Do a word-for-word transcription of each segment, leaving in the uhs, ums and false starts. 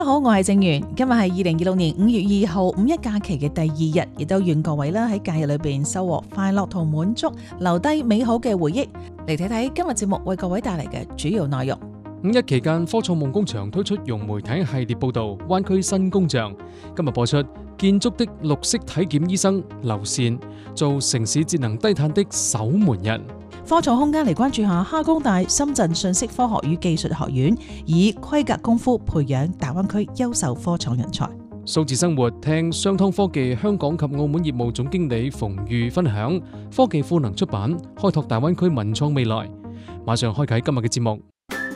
好，我係正源，今日係二零二六年五月二號五一假期嘅第二日，亦都願各位啦喺假日裏邊收穫快樂同滿足，留低美好嘅回憶。嚟睇睇今日節目為各位帶嚟嘅主要內容。 五一期間，科創夢工場推出融媒體系列報道《灣區新工匠》，今日播出建築的綠色體檢醫生劉善，做城市節能低碳的守門人。 科創空間嚟關注下哈工大深圳信息科學與技術學院，以規格功夫培養大灣區優秀科創人才。 數字生活，聽商湯科技香港及澳門業務總經理馮玉分享科技賦能出版，開拓大灣區文創未來。馬上開啟今日嘅節目。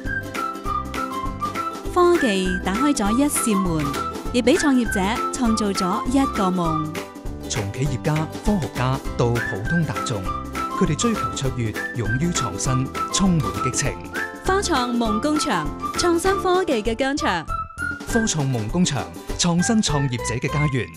科技打開咗一扇門，亦俾創業者創造咗一個夢。 從企業家、科學家到普通大眾，佢哋追求卓越，勇於創新，充滿激情。 科創夢工場，創新科技嘅疆場。 科創夢工場，創新創業者嘅家園。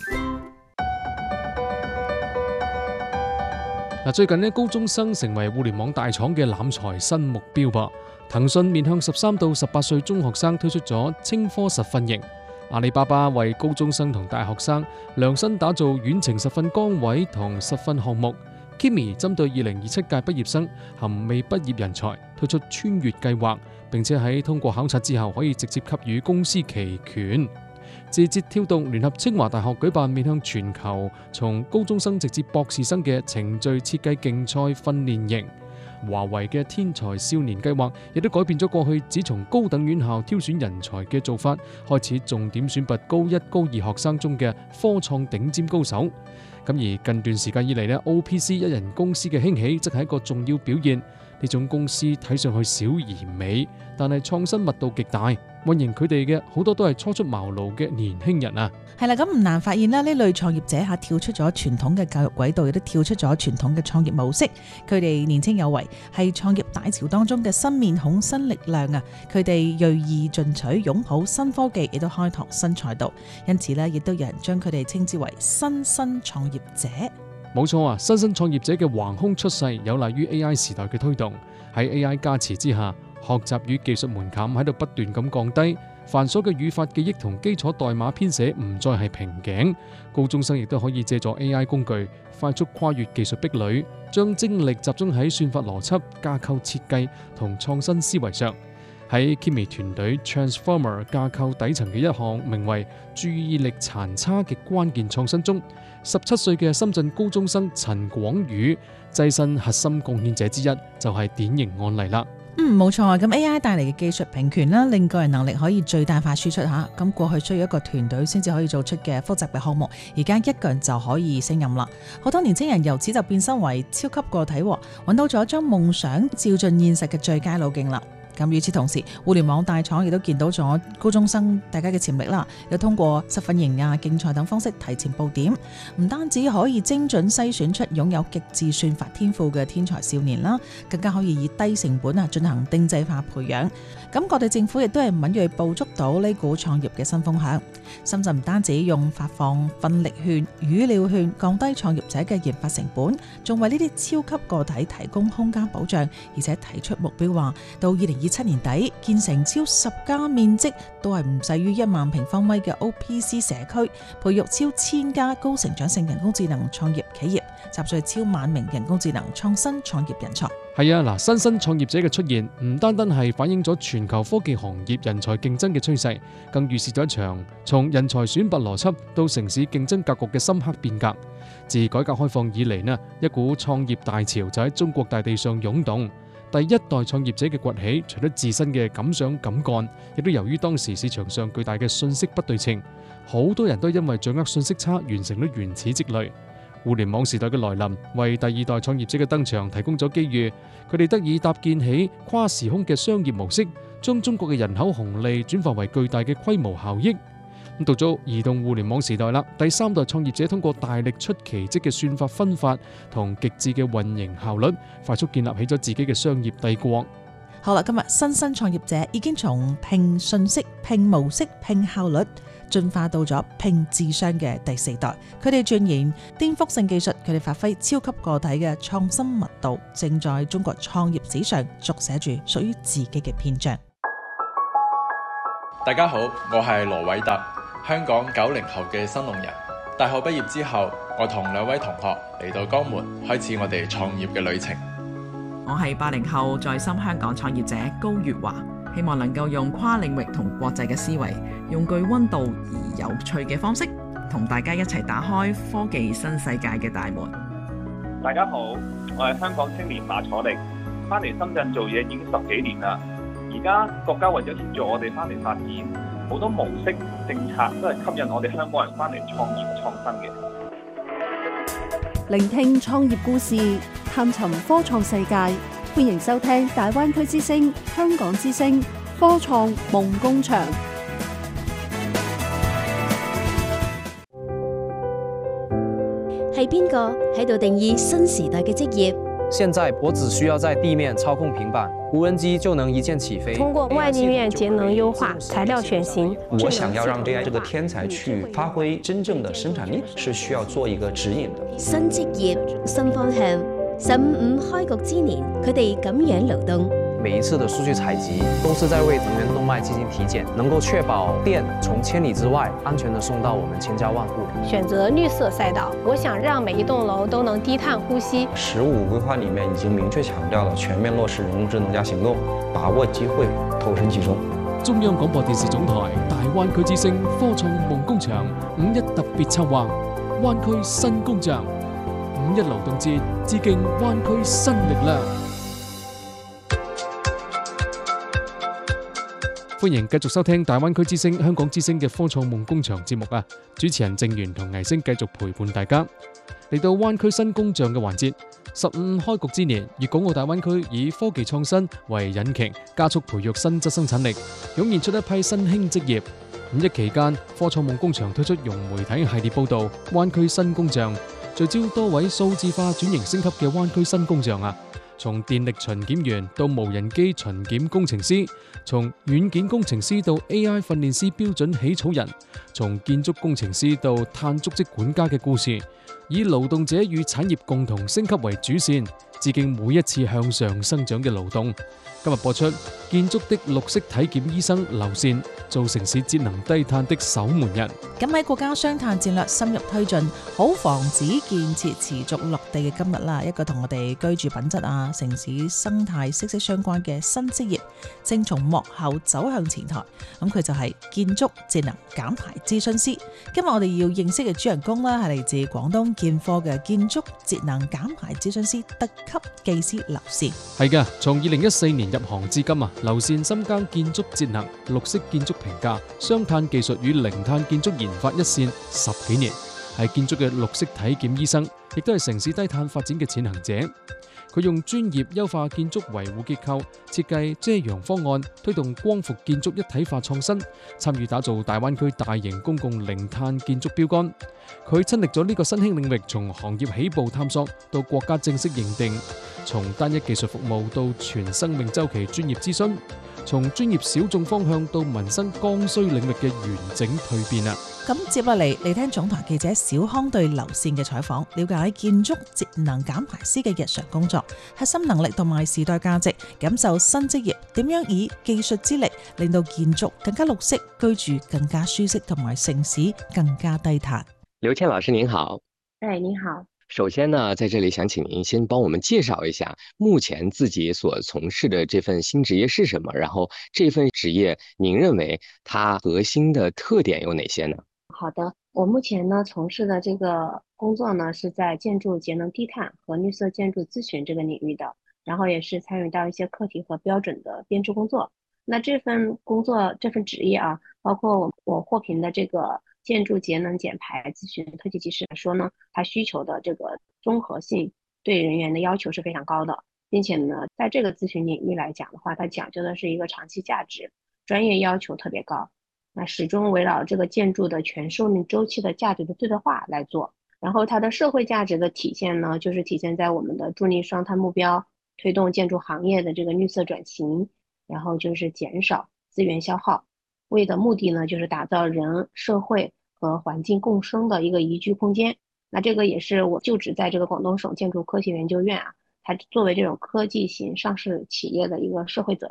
嗱，最近呢，高中生成為互聯網大廠嘅攬財新目標噃。騰訊面向十三到十八歲中學生推出咗青科實訓營，阿里巴巴為高中生同大學生量身打造遠程實訓崗位同實訓項目。Kimi 針對二零二七屆畢業生含未畢業人才推出穿越計劃，並且喺通過考察之後可以直接給予公司期權。字節跳動聯合清華大學舉辦面向全球從高中生直至博士生嘅程序設計競賽訓練營。華為嘅天才少年計劃亦都改變咗過去只從高等院校挑選人才嘅做法，開始重點選拔高一、高二學生中嘅科創頂尖高手。咁而近段時間以嚟呢 O P C 一人公司嘅興起，則係一個重要表現。呢種公司睇上去小而美，但係創新密度極大，運營佢哋嘅好多都係初出茅廬嘅年輕人啊。 係啦，咁唔難發現啦，呢類創業者下跳出咗傳統嘅教育軌道，亦都跳出咗傳統嘅創業模式。佢哋年青有為，係創業大潮當中嘅新面孔、新力量啊！佢哋銳意進取，擁抱新科技，亦都開拓新賽道。因此呢，亦都有人將佢哋稱之為新生創業者。 冇錯啊！新生創業者嘅橫空出世，有賴於 A I 時代嘅推動。喺 A I 加持之下，學習與技術門檻喺度不斷咁降低，繁瑣嘅語法記憶同基礎代碼編寫唔再係瓶頸。高中生亦都可以借助 A I 工具，快速跨越技術壁壘，將精力集中喺算法邏輯、架構設計同創新思維上。喺 Kimi 團隊 Transformer 架構底層嘅一項名為注意力殘差嘅關鍵創新中，十七歲嘅深圳高中生陳廣宇躋身核心貢獻者之一，就係典型案例啦。 嗯，冇錯啊！咁 A I 帶嚟嘅技術平權啦，令個人能力可以最大化輸出吓。咁過去需要一個團隊先至可以做出嘅複雜嘅項目，而家一個人就可以勝任啦。好多年輕人由此就變身為超級個體，揾到咗將夢想照進現實嘅最佳路徑啦。咁與此同時，互聯網大廠亦都見到咗高中生大家嘅潛力啦，又通過實訓營啊、競賽等方式提前佈點，唔單止可以精準篩選出擁有極致算法天賦嘅天才少年啦，更加可以以低成本啊進行定制化培養。咁各地政府亦都係敏銳捕捉到呢股創業嘅新風向。深圳唔單止用發放奮力券、語料券降低創業者嘅研發成本，仲為呢啲超級個體提供空間保障，而且提出目標話到二零二七年底建成超十家面積都係唔細於一萬平方米嘅 O P C 社區，培育超千家高成長性人工智能創業企業，集聚超萬名人工智能創新創業人才。 係啊，嗱，新生創業者嘅出現唔單單係反映咗全球科技行業人才競爭嘅趨勢，更預示咗一場從人才選拔邏輯到城市競爭格局嘅深刻變革。自改革開放以嚟呢，一股創業大潮就喺中國大地上湧動。第一代創業者嘅崛起，除咗自身嘅敢想敢幹，亦都由於當時市場上巨大嘅信息不對稱，好多人都因為掌握信息差，完成咗原始積累。互聯網時代嘅來臨，為第二代創業者嘅登場提供咗機遇，佢哋得以搭建起跨時空嘅商業模式，將中國嘅人口紅利轉化為巨大嘅規模效益。咁到咗移動互聯網時代啦，第三代創業者通過大力出奇蹟嘅算法分發同極致嘅運營效率，快速建立起咗自己嘅商業帝國。 好啦，今日新生創業者已經從拼信息、拼模式、拼效率，進化到咗拼智商嘅第四代。佢哋鑽研顛覆性技術，佢哋發揮超級個體嘅創新密度，正在中國創業史上續寫住屬於自己嘅篇章。 大家好，我係羅偉特，香港九零後嘅新農人。大學畢業之後，我同兩位同學嚟到江門，開始我哋創業嘅旅程。 我係八零後在深香港創業者高月華，希望能夠用跨領域同國際嘅思維，用具溫度而有趣嘅方式，同大家一齊打開科技新世界嘅大門。 大家好，我係香港青年馬楚力，翻嚟深圳做嘢已經十幾年啦。而家國家為咗協助我哋翻嚟發展，好多模式政策都係吸引我哋香港人翻嚟創業創新嘅。 聆聽創業故事，探尋科創世界，歡迎收聽大灣區之聲、香港之聲科創夢工場。 係邊個喺度定義新時代嘅職業？ 現在我只需要在地面操控平板，無人機就能一鍵起飛。 通過外力面節能優化、材料選型， 我想要讓 A I 這個天才去發揮真正的生產力，是需要做一個指引的。 新職業、新方向，十五五開局之年，佢哋咁樣流動。 每一次的數據採集都是在為能源動脈進行體檢，能夠確保電從千里之外安全地送到我們千家萬戶。 選擇綠色賽道，我想讓每一棟樓都能低碳呼吸。 十五規劃裡面已經明確強調了全面落實人工智能加行動，把握機會，投身其中。 中央廣播電視總台大灣區之聲科創夢工場五一特別策劃灣區新工匠，五一勞動節致敬灣區新力量。歡迎繼續收聽大灣區之聲、香港之聲嘅科創夢工場節目啊！主持人鄭源同倪星繼續陪伴大家。嚟到灣區新工匠嘅環節，十五開局之年，粵港澳大灣區以科技創新為引擎，加速培育新質生產力，湧現出一批新興職業。五一期間，科創夢工場推出融媒體系列報導《灣區新工匠》，聚焦多位數字化轉型升級嘅灣區新工匠啊！從電力巡檢員到無人機巡檢工程師，從軟件工程師到 A I 訓練師標準起草人，從建築工程師到碳足跡管家嘅故事，以勞動者與產業共同升級為主線，致敬每一次向上生長嘅勞動。今日播出建築的綠色體檢醫生劉善，做城市節能低碳的守門人。 咁喺國家雙碳戰略深入推進，好房子建設持續落地嘅今日啦，一個同我哋居住品質啊、城市生態息息相關嘅新職業，正從幕後走向前台。咁佢就係建築節能減排諮詢師。今日我哋要認識嘅主人公啦，係嚟自廣東建科嘅建築節能減排諮詢師特級技師劉善。 係噶，從二零一四年入行至今啊，劉善深耕建築節能、綠色建築評價、雙碳技術與零碳建築研發一線十幾年，係建築嘅綠色體檢醫生，亦都係城市低碳發展嘅踐行者。佢用專業優化建築維護結構、設計遮陽方案，推動光伏建築一體化創新，參與打造大灣區大型公共零碳建築標杆。佢親歷咗呢個新興領域，從行業起步探索到國家正式認定，從單一技術服務到全生命週期專業諮詢，從專業小眾方向到民生剛需領域嘅完整蛻變啊！ 咁接落嚟嚟聽總台記者小康對劉善嘅採訪，了解建築節能減排師嘅日常工作、核心能力同埋時代價值，感受新職業點樣以技術之力令到建築更加綠色，居住更加舒適，同埋城市更加低碳。 劉倩老師您好。 哎，您好。 首先呢，在這裏想請您先幫我們介紹一下目前自己所從事的這份新職業是什麼，然後這份職業您認為它核心的特點有哪些呢？ 好的，我目前呢從事的這個工作呢是在建築節能低碳和綠色建築諮詢這個領域的，然後也是參與到一些課題和標準的編製工作。那這份工作這份職業啊，包括我我獲評的這個建築節能減排諮詢特級技師來說呢，它需求的這個綜合性對人員的要求是非常高的，並且呢在這個諮詢領域來講的話，它講究的是一個長期價值，專業要求特別高。那始終圍繞這個建築的全壽命週期的價值的最大化來做，然後它的社會價值的體現呢，就是體現在我們的助力雙碳目標，推動建築行業的這個綠色轉型，然後就是減少資源消耗，為的目的呢，就是打造人、社會和環境共生的一個宜居空間。那這個也是我就職在這個廣東省建築科學研究院啊，它作為這種科技型上市企業的一個社會責任。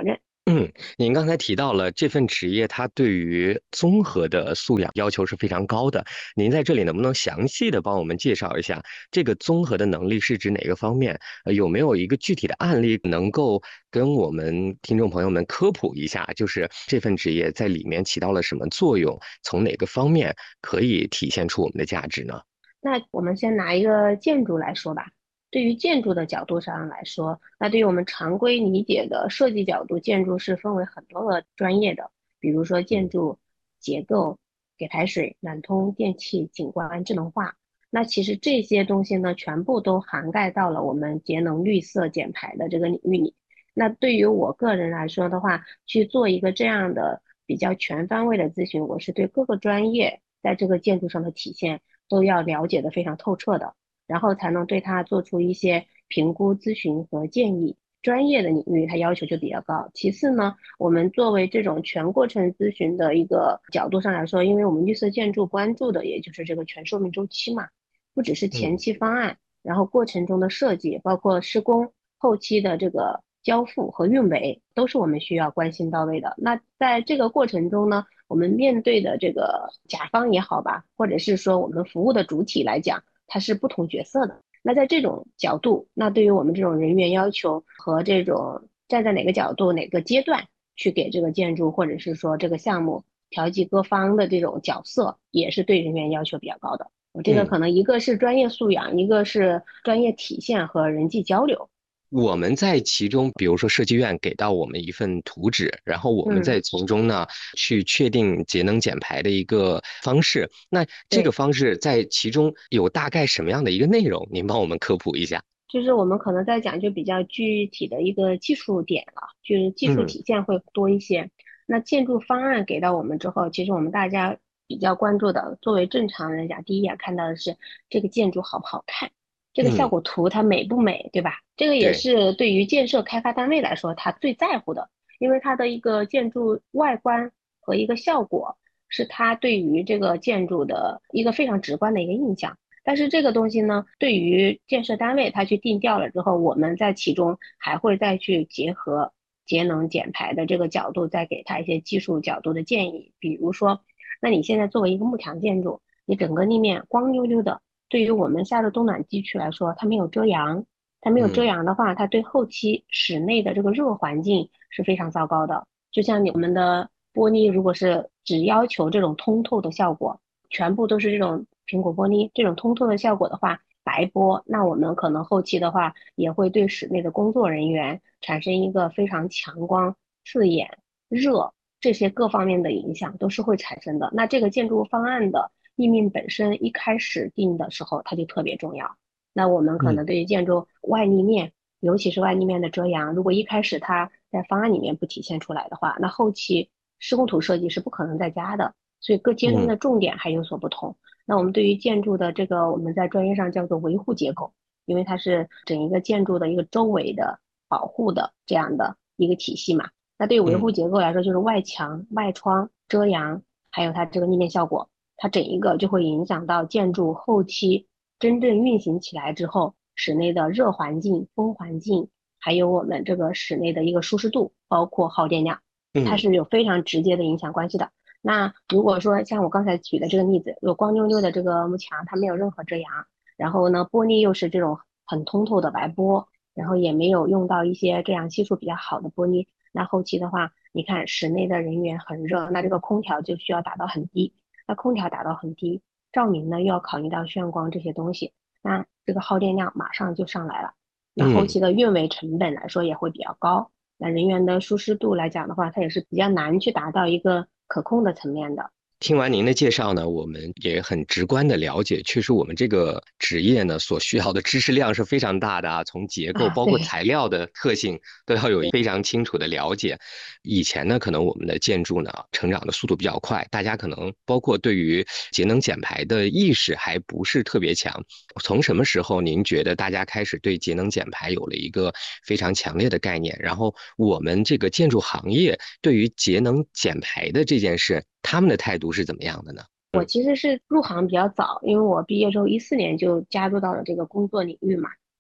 嗯，您刚才提到了这份职业，它对于综合的素养要求是非常高的。您在这里能不能详细的帮我们介绍一下，这个综合的能力是指哪个方面？呃，有没有一个具体的案例能够跟我们听众朋友们科普一下，就是这份职业在里面起到了什么作用，从哪个方面可以体现出我们的价值呢？ 那我们先拿一个建筑来说吧。对于建筑的角度上来说，那对于我们常规理解的设计角度，建筑是分为很多个专业的，比如说建筑结构、给排水、暖通、电气、景观、智能化。那其实这些东西呢，全部都涵盖到了我们节能、绿色、减排的这个领域里。那对于我个人来说的话，去做一个这样的比较全方位的咨询，我是对各个专业在这个建筑上的体现都要了解的非常透彻的。然后才能对它做出一些评估、咨询和建议。专业的领域它要求就比较高。其次呢，我们作为这种全过程咨询的一个角度上来说，因为我们绿色建筑关注的也就是这个全寿命周期嘛，不只是前期方案，嗯、然后过程中的设计，包括施工、后期的这个交付和运维，都是我们需要关心到位的。那在这个过程中呢，我们面对的这个甲方也好吧，或者是说我们服务的主体来讲，它是不同角色的。那在这种角度，那对于我们这种人员要求和这种站在哪个角度、哪个阶段去给这个建筑或者是说这个项目调剂各方的这种角色，也是对人员要求比较高的。我这个可能一个是专业素养，嗯、一个是专业体现和人际交流。 我们在其中，比如说设计院给到我们一份图纸，然后我们再从中呢、嗯、去确定节能减排的一个方式。那这个方式在其中有大概什么样的一个内容？您帮我们科普一下。 就是我们可能在讲就比较具体的一个技术点了，就是技术体现会多一些。嗯、那建筑方案给到我们之后，其实我们大家比较关注的，作为正常人讲，第一眼看到的是这个建筑好不好看。这个效果图它美不美，嗯、对吧？这个也是对于建设开发单位来说，他最在乎的，因为它的一个建筑外观和一个效果是它对于这个建筑的一个非常直观的一个印象。但是这个东西呢，对于建设单位它去定调了之后，我们在其中还会再去结合节能减排的这个角度，再给它一些技术角度的建议。比如说，那你现在作为一个木墙建筑，你整个立面光溜溜的。对于我们下的冬暖地区来说，它没有遮阳，它没有遮阳的话，它对后期室内的这个热环境是非常糟糕的。就像你们的玻璃，如果是只要求这种通透的效果，全部都是这种苹果玻璃这种通透的效果的话，白玻，那我们可能后期的话也会对室内的工作人员产生一个非常强光、刺眼、热这些各方面的影响都是会产生的。那这个建筑方案的立面本身一开始定的时候，它就特别重要。那我们可能对于建筑外立面，嗯、尤其是外立面的遮阳，如果一开始它在方案里面不体现出来的话，那后期施工图设计是不可能再加的。所以各阶段的重点还有所不同。嗯、那我们对于建筑的这个，我们在专业上叫做维护结构，因为它是整一个建筑的一个周围的保护的这样的一个体系嘛。那对于维护结构来说，就是外墙、外窗、遮阳，还有它这个立面效果。它整一个就会影响到建筑后期真正运行起来之后，室内的热环境、风环境，还有我们这个室内的一个舒适度，包括耗电量，它是有非常直接的影响关系的。嗯、那如果说像我刚才举的这个例子，有光溜溜的这个幕墙，它没有任何遮阳，然后呢，玻璃又是这种很通透的白玻，然后也没有用到一些遮阳系数比较好的玻璃，那后期的话，你看室内的人员很热，那这个空调就需要打到很低。那空调打到很低，照明呢又要考虑到眩光这些东西，那这个耗电量马上就上来了。那后期的运维成本来说也会比较高。嗯、那人员的舒适度来讲的话，它也是比较难去达到一个可控的层面的。 听完您的介绍呢，我们也很直观的了解，确实我们这个职业呢所需要的知识量是非常大的啊，从结构包括材料的特性都要有非常清楚的了解。以前呢，可能我们的建筑呢成长的速度比较快，大家可能包括对于节能减排的意识还不是特别强。从什么时候您觉得大家开始对节能减排有了一个非常强烈的概念？然后我们这个建筑行业对于节能减排的这件事，他们的态度是怎么样的呢？ 我其实是入行比较早，因为我毕业之后一四年就加入到了这个工作领域嘛。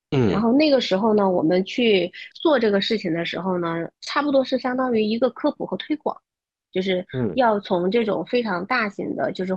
嗯， 然后那个时候呢，我们去做这个事情的时候呢，差不多是相当于一个科普和推广，就是嗯要从这种非常大型的，就是